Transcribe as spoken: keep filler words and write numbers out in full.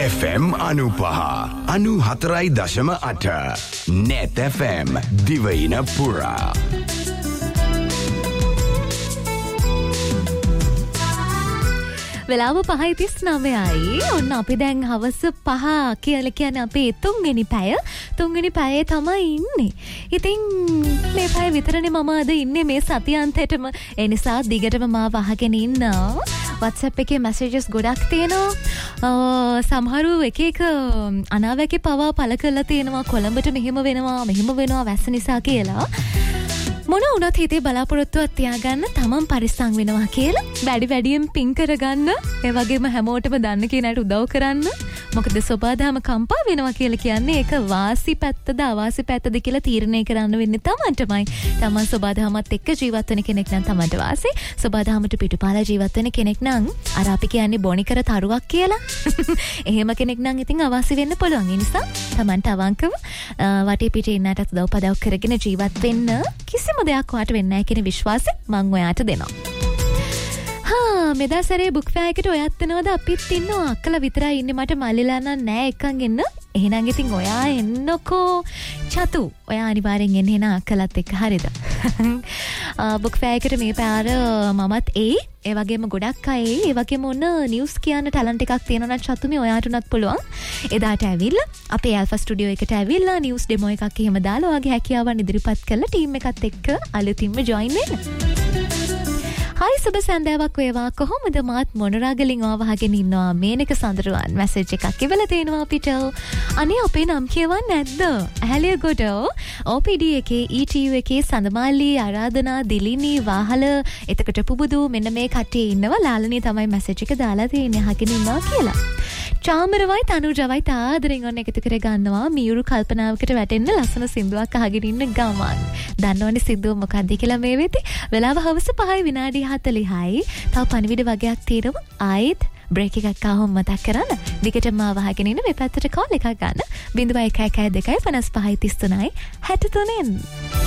F M අනුපහ අනුහතරයි දශම අට net F M දිවයින පුරා. වෙලාව පහයි තිස් නවයයි. ඔන්න අපි දැන් හවස පහ කියලා කියන්නේ අපේ තුන්වෙනි පැය. තුන්වෙනි පැයේ තමයි ඉන්නේ. ඉතින් මේ පැය විතරනේ මම අද ඉන්නේ මේ සතියාන්තයටම. ඒ නිසා දිගටම මාව අහගෙන ඉන්න. WhatsApp එකේ messages ගොඩක් තියෙනවා. සමහරු එක එක අනාවැකි පවා පළ කරලා තියෙනවා. කොළඹට මෙහෙම වෙනවා, මෙහෙම වෙනවා වැස්ස නිසා කියලා. මොන වුණත් හිතේ බලාපොරොත්තුවක් තියාගන්න, තමන් පරිස්සම් වෙනවා කියලා. වැඩි වැඩියෙන් පින් කරගන්න. ඒ වගේම හැමෝටම දන්න කෙනාට උදව් කරන්න. මොකද සබාදාම කම්පා වෙනවා කියලා කියන්නේ ඒක වාසි පැත්තද අවාසි පැත්තද කියලා තීරණය කරන්න වෙන්නේ තමන්ටමයි. තමන් සබාදාමත් එක්ක ජීවත් වෙන කෙනෙක් නම් තමන්ට වාසි. සබාදාමට පිටුපාලා ජීවත් වෙන කෙනෙක් නම් අර අපි කියන්නේ බොනිකර තරුවක් කියලා. එහෙම කෙනෙක් නම් ඉතින් අවාසි වෙන්න පුළුවන්. ඒ නිසා තමන්ට අවංකව වටේ පිටේ ඉන්නටත් උදව් පදව් කරගෙන ජීවත් වෙන්න කිසිම දෙයක් ඔයාට වෙන්නේ නැහැ කියන විශ්වාසය මම ඔයාට දෙනවා. හා මෙදා සැරේ බුක් ෆෙයාර් එකට ඔයත් එනවද? අපිත් ඉන්නවා. අක්කලා විතරයි ඉන්නේ. මට මල්ලිලා නම් නෑ එකන් එන්න. එහෙනම් ඉතින් ඔයා එන්නකෝ. චතු ඔයා අනිවාර්යෙන් එන්න එන අක්කලත් එක්ක හරිද? බුක් ෆෙයාර් එකට මේ පාර මමත් එයි. ඒ වගේම ගොඩක් අය එයි. ඒ වගේම ඔන්න නිවුස් කියන්න ටැලන්ට් එකක් තියෙනවා නම් චතු මේ ඔයාට උනත් පුළුවන්. එදාට ඇවිල්ලා අපේ ඇල්ෆා ස්ටුඩියෝ එකට ඇවිල්ලා නිවුස් ඩෙමෝ එකක් එහෙම දාලා ඔයාගේ හැකියාවන් ඉදිරිපත් කරලා ටීම් එකත් එක්ක අලුතින්ම ජොයින් වෙන්න. හයි සුබ සන්ධ්‍යාවක් වේවා. කොහොමද? මාත් මොනරාගලින් ආවහගෙන ඉන්නවා. මේනක සඳරුවන් මැසේජ් එකක් ඉවලා තියෙනවා අපිට. අනේ අපේ නම් කියවන්නේ නැද්ද? ඇහැලිය ගොඩ ඕ පී ඩී එකේ ඊ ටී යූ එකේ සඳමාලි ආරාධනා දිලිනි වාහල එතකොට පුබුදු මෙන්න මේ කට්ටිය ඉන්නවා. ලාලනී තමයි මැසේජ් එක දාලා තියෙන්නේ අහගෙන ඉන්නවා කියලා. චාමරවයි තනුජවයි තාදරෙන් ඔන්න එකතු කර ගන්නවා. මියුරු කල්පනාවකට වැටෙන්න ලස්සන සින්දුවක් අහගෙන ඉන්න ගමන්. දන්නවනේ සින්දුව මොකක්ද කියලා මේ වෙද්දි. වෙලාව හවස පහයි විනාඩි හතලිහයි. තව පණිවිඩ වගේක් තියෙනවා. ආයෙත් බ්‍රේක් එකක් ආවම මතක් කරන්න. දිගටම ආවහගෙන ඉන්න මේ පැත්තට කෝල් එකක් ගන්න. ज़ीरो एक एक दो पाँच पचास तीस नौ साठ तीन